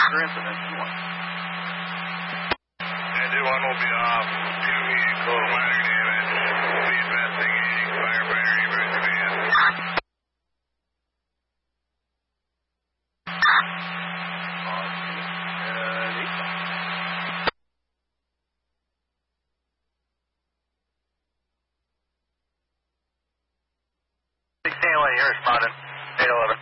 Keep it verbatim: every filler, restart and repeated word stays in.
After incident, two one. And two one will be off to vehicle minor damage. We'll be investigating firefighter emergency van. sixteen one, you're responding. eight eleven.